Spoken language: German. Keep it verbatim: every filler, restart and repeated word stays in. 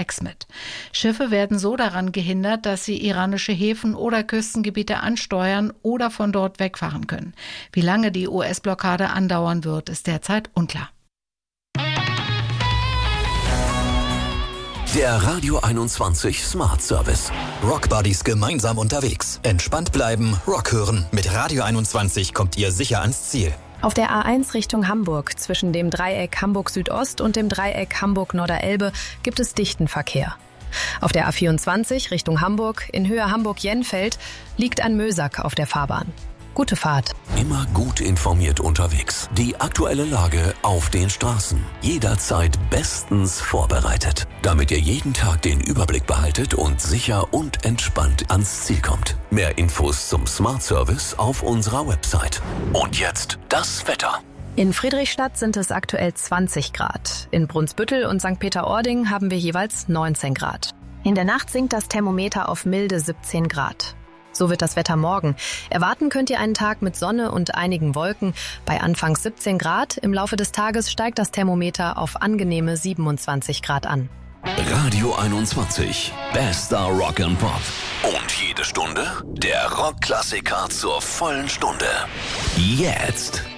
Streiks mit. Schiffe werden so daran gehindert, dass sie iranische Häfen oder Küstengebiete ansteuern oder von dort wegfahren können. Wie lange die U S-Blockade andauern wird, ist derzeit unklar. Der Radio einundzwanzig Smart Service. Rockbuddies gemeinsam unterwegs. Entspannt bleiben, Rock hören. Mit Radio einundzwanzig kommt ihr sicher ans Ziel. Auf der A eins Richtung Hamburg, zwischen dem Dreieck Hamburg-Südost und dem Dreieck Hamburg-Norderelbe, gibt es dichten Verkehr. Auf der A vierundzwanzig Richtung Hamburg, in Höhe Hamburg-Jenfeld, liegt ein Mösack auf der Fahrbahn. Gute Fahrt. Immer gut informiert unterwegs. Die aktuelle Lage auf den Straßen. Jederzeit bestens vorbereitet. Damit ihr jeden Tag den Überblick behaltet und sicher und entspannt ans Ziel kommt. Mehr Infos zum Smart Service auf unserer Website. Und jetzt das Wetter. In Friedrichstadt sind es aktuell zwanzig Grad. In Brunsbüttel und Sankt Peter-Ording haben wir jeweils neunzehn Grad. In der Nacht sinkt das Thermometer auf milde siebzehn Grad. So wird das Wetter morgen. Erwarten könnt ihr einen Tag mit Sonne und einigen Wolken. Bei anfangs siebzehn Grad. Im Laufe des Tages steigt das Thermometer auf angenehme siebenundzwanzig Grad an. Radio einundzwanzig. Bester Rock and Pop. Und jede Stunde der Rockklassiker zur vollen Stunde. Jetzt